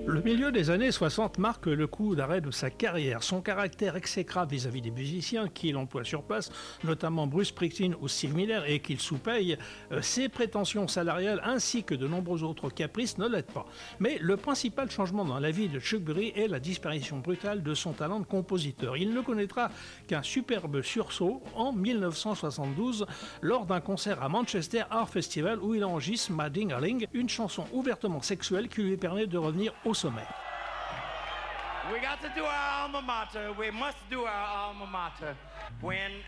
Le milieu des années 60 marque le coup d'arrêt de sa carrière. Son caractère exécrable vis-à-vis des musiciens qu'il emploie sur place, notamment Bruce Springsteen ou Steve Miller, et qu'il sous-paye, ses prétentions salariales ainsi que de nombreux autres caprices ne l'aident pas. Mais le principal changement dans la vie de Chuck Berry est la disparition brutale de son talent de compositeur. Il ne connaîtra qu'un superbe sursaut en 1972 lors d'un concert à Manchester Art Festival où il enregistre Ma Ding-a-Ling, une chanson ouvertement sexuelle qui lui permet de revenir au sommet. We got to do our alma mater. We must do our alma mater. When